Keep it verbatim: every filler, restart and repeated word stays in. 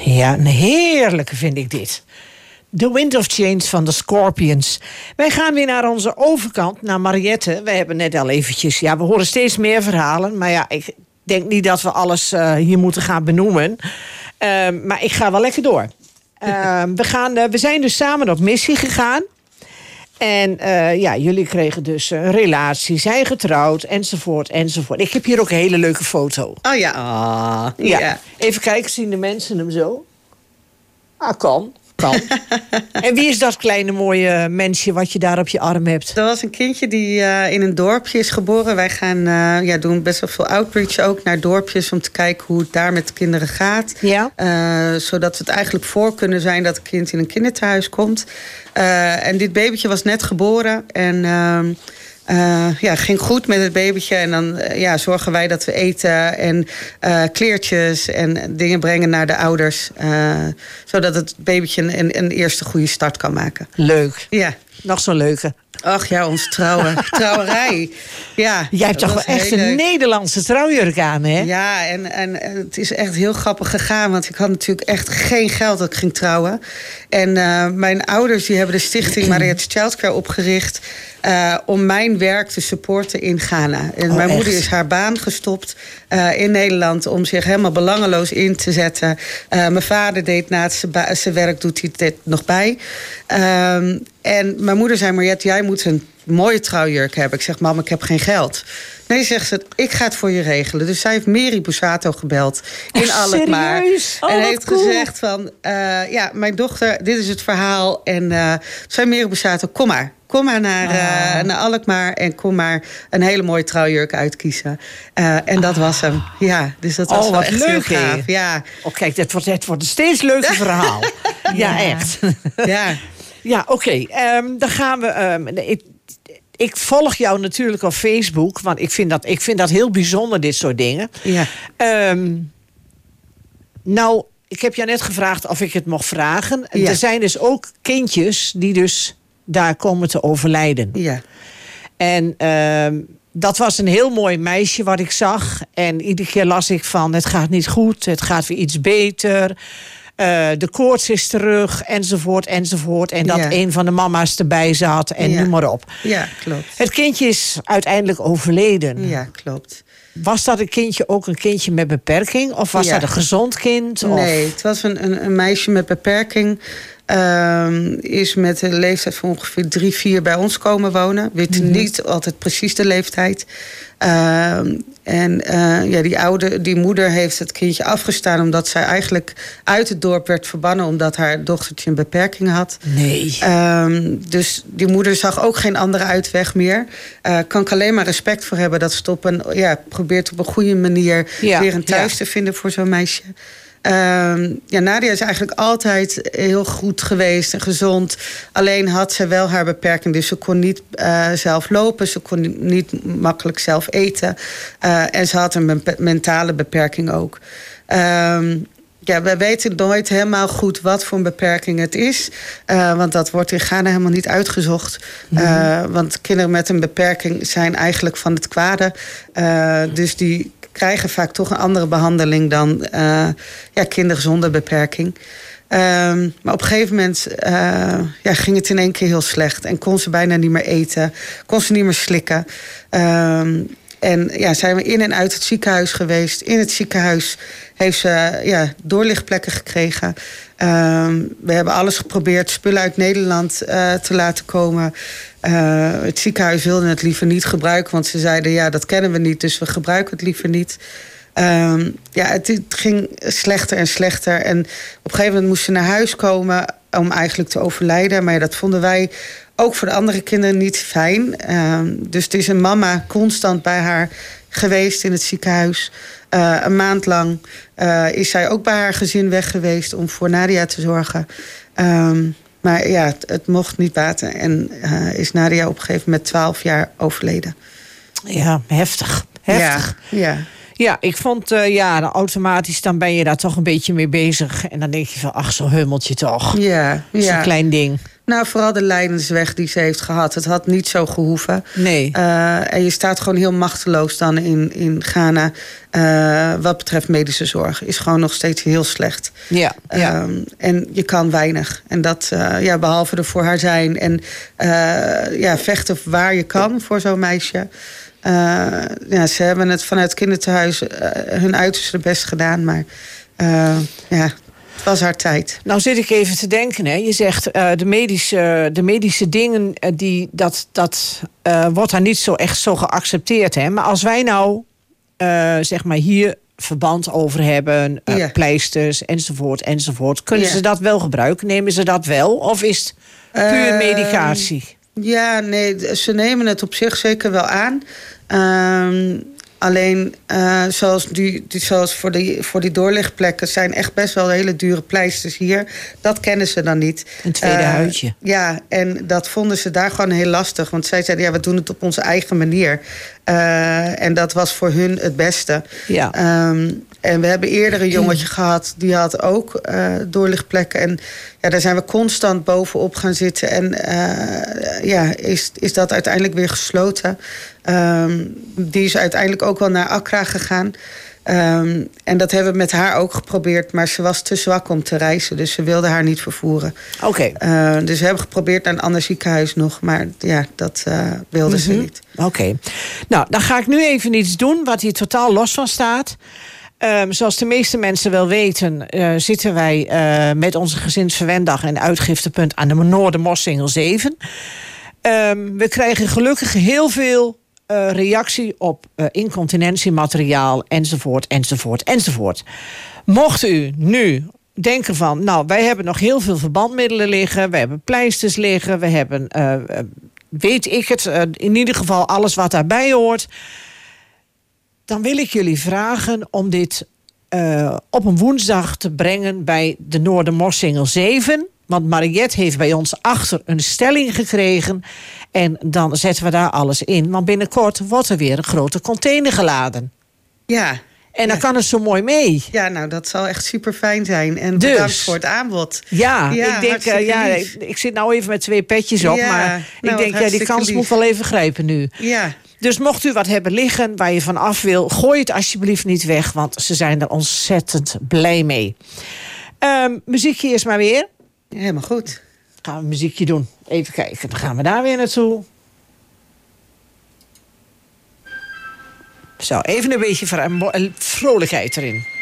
Ja, een heerlijke vind ik dit. The Wind of Change van de Scorpions. Wij gaan weer naar onze overkant, naar Mariette. We hebben net al eventjes... Ja, we horen steeds meer verhalen. Maar ja, ik denk niet dat we alles uh, hier moeten gaan benoemen. Uh, maar ik ga wel lekker door. Uh, we, gaan, uh, we zijn dus samen op missie gegaan. En uh, ja, jullie kregen dus een relatie, zijn getrouwd, enzovoort, enzovoort. Ik heb hier ook een hele leuke foto. Oh ja. Oh, ja. ja. Even kijken, zien de mensen hem zo? Ah, kan. Kan. En wie is dat kleine mooie mensje wat je daar op je arm hebt? Dat was een kindje die uh, in een dorpje is geboren. Wij gaan uh, ja, doen best wel veel outreach ook naar dorpjes... om te kijken hoe het daar met kinderen gaat. Ja. Uh, zodat we het eigenlijk voor kunnen zijn dat een kind in een kinderthuis komt. Uh, en dit babytje was net geboren en... Uh, Uh, ja, ging goed met het babytje. En dan uh, ja, zorgen wij dat we eten en uh, kleertjes en dingen brengen naar de ouders. Uh, zodat het babytje een, een eerste goede start kan maken. Leuk. Ja. Nog zo'n leuke. Ach ja, onze trouwe, trouwerij. Ja, jij hebt toch wel echt een leuk. Nederlandse trouwjurk aan, hè? Ja, en, en, en het is echt heel grappig gegaan. Want ik had natuurlijk echt geen geld dat ik ging trouwen. En uh, mijn ouders die hebben de stichting Mariette's Childcare opgericht... Uh, om mijn werk te supporten in Ghana. En oh, mijn echt? moeder is haar baan gestopt uh, in Nederland... om zich helemaal belangeloos in te zetten. Uh, mijn vader deed naast zijn werk, doet hij dit nog bij. Um, en mijn moeder zei, Mariette, jij moet een mooie trouwjurk hebben. Ik zeg, mam, ik heb geen geld. Nee, zegt ze, ik ga het voor je regelen. Dus zij heeft Mary Busato gebeld in oh, Alkmaar. Oh, en heeft cool. gezegd van, uh, ja, mijn dochter, dit is het verhaal. En uh, zei Mary Busato, kom maar. Kom maar naar, uh, ah. naar Alkmaar en kom maar een hele mooie trouwjurk uitkiezen. Uh, en dat ah. was hem. Ja, dus dat was oh, wel wat echt leuk, heel gaaf. Ja. Oh, kijk, het wordt, het wordt een steeds leuker verhaal. ja, ja, echt. ja, ja oké. Okay. Um, dan gaan we... Um, ik, ik volg jou natuurlijk op Facebook, want ik vind dat, ik vind dat heel bijzonder, dit soort dingen. Ja. Um, nou, ik heb jou net gevraagd of ik het mocht vragen. Ja. Er zijn dus ook kindjes die dus daar komen te overlijden. Ja. En uh, dat was een heel mooi meisje wat ik zag. En iedere keer las ik van, het gaat niet goed, het gaat weer iets beter. Uh, de koorts is terug, enzovoort, enzovoort. En dat ja. een van de mama's erbij zat en ja. noem maar op. Ja, klopt. Het kindje is uiteindelijk overleden. Ja, klopt. Was dat een kindje ook een kindje met beperking? Of was ja. dat een gezond kind? Of? Nee, het was een, een, een meisje met beperking. Um, is met een leeftijd van ongeveer drie, vier bij ons komen wonen. Weet mm-hmm. niet altijd precies de leeftijd. Um, en uh, ja, die, oude, die moeder heeft het kindje afgestaan... omdat zij eigenlijk uit het dorp werd verbannen... omdat haar dochtertje een beperking had. Nee. Um, dus die moeder zag ook geen andere uitweg meer. Uh, kan ik alleen maar respect voor hebben... dat ze het op een, ja, probeert op een goede manier... Ja, weer een thuis ja. te vinden voor zo'n meisje. Um, ja, Nadia is eigenlijk altijd heel goed geweest en gezond. Alleen had ze wel haar beperking. Dus ze kon niet uh, zelf lopen. Ze kon niet makkelijk zelf eten. Uh, en ze had een be- mentale beperking ook. Um, ja, we weten nooit helemaal goed wat voor een beperking het is. Uh, want dat wordt in Ghana helemaal niet uitgezocht. Mm-hmm. Uh, want kinderen met een beperking zijn eigenlijk van het kwade. Uh, dus die... krijgen vaak toch een andere behandeling dan uh, ja, kinderen zonder beperking. Um, maar op een gegeven moment uh, ja, ging het in één keer heel slecht. En kon ze bijna niet meer eten. Kon ze niet meer slikken. Um, en ja, zijn we in en uit het ziekenhuis geweest. In het ziekenhuis heeft ze ja, doorlichtplekken gekregen. Um, we hebben alles geprobeerd spullen uit Nederland uh, te laten komen. Uh, het ziekenhuis wilde het liever niet gebruiken. Want ze zeiden, ja, dat kennen we niet. Dus we gebruiken het liever niet. Um, ja, het, het ging slechter en slechter. En op een gegeven moment moest ze naar huis komen... om eigenlijk te overlijden. Maar ja, dat vonden wij ook voor de andere kinderen niet fijn. Um, dus er is een mama constant bij haar geweest in het ziekenhuis. Uh, een maand lang uh, is zij ook bij haar gezin weg geweest... om voor Nadia te zorgen. Um, maar ja, het, het mocht niet baten. En uh, is Nadia op een gegeven moment twaalf jaar overleden. Ja, heftig. Heftig. Ja, ja. Ja, ik vond, uh, ja, automatisch dan ben je daar toch een beetje mee bezig. En dan denk je van, ach, zo'n hummeltje toch. Ja, ja. Zo'n klein ding. Nou, vooral de lijdensweg die ze heeft gehad. Het had niet zo gehoeven. Nee. Uh, en je staat gewoon heel machteloos dan in, in Ghana. Uh, wat betreft medische zorg. Is gewoon nog steeds heel slecht. Ja, ja. Um, en je kan weinig. En dat, uh, ja, behalve er voor haar zijn. En uh, ja, vechten waar je kan voor zo'n meisje. Uh, ja, ze hebben het vanuit het kinderthuis uh, hun uiterste best gedaan. Maar uh, ja... Het was haar tijd. Nou zit ik even te denken. Hè. Je zegt uh, de, medische, de medische dingen, uh, die, dat, dat uh, wordt daar niet zo echt zo geaccepteerd. Hè. Maar als wij nou uh, zeg maar hier verband over hebben, uh, ja. pleisters enzovoort enzovoort. Kunnen ja. ze dat wel gebruiken? Nemen ze dat wel? Of is het puur uh, medicatie? Ja, nee, ze nemen het op zich zeker wel aan. Uh, Alleen, uh, zoals, die, die, zoals voor, die, voor die doorlichtplekken... zijn echt best wel hele dure pleisters hier. Dat kennen ze dan niet. Een tweede uh, huidje. Ja, en dat vonden ze daar gewoon heel lastig. Want zij zeiden, ja, we doen het op onze eigen manier. Uh, en dat was voor hun het beste. Ja. Um, en we hebben eerder een jongetje gehad... die had ook uh, doorlichtplekken. En ja, daar zijn we constant bovenop gaan zitten. En uh, ja, is, is dat uiteindelijk weer gesloten. Um, die is uiteindelijk ook wel naar Accra gegaan. Um, en dat hebben we met haar ook geprobeerd. Maar ze was te zwak om te reizen. Dus ze wilde haar niet vervoeren. Oké. Okay. Uh, dus we hebben geprobeerd naar een ander ziekenhuis nog. Maar ja, dat uh, wilde mm-hmm. ze niet. Oké. Okay. Nou, dan ga ik nu even iets doen wat hier totaal los van staat. Um, zoals de meeste mensen wel weten, uh, zitten wij uh, met onze gezinsverwenddag en uitgiftepunt aan de Noordermossingel zeven. Um, we krijgen gelukkig heel veel uh, reactie op uh, incontinentiemateriaal enzovoort, enzovoort, enzovoort. Mocht u nu denken van, nou, wij hebben nog heel veel verbandmiddelen liggen, we hebben pleisters liggen, we hebben, uh, weet ik het, uh, in ieder geval alles wat daarbij hoort. Dan wil ik jullie vragen om dit uh, op een woensdag te brengen bij de Noordermossingel zeven. Want Mariette heeft bij ons achter een stelling gekregen. En dan zetten we daar alles in. Want binnenkort wordt er weer een grote container geladen. Ja. En dan ja. kan het zo mooi mee. Ja, nou, dat zal echt super fijn zijn. En dus, bedankt voor het aanbod. Ja, ja ik denk, uh, ja, ik, ik zit nou even met twee petjes op. Ja, maar nou, ik denk, ja, die kans lief. moet wel even grijpen nu. Ja. Dus mocht u wat hebben liggen waar je van af wil, gooi het alsjeblieft niet weg, want ze zijn er ontzettend blij mee. Um, muziekje eerst maar weer. Helemaal goed. Gaan we een muziekje doen. Even kijken, dan gaan we daar weer naartoe. Zo, even een beetje vrolijkheid erin.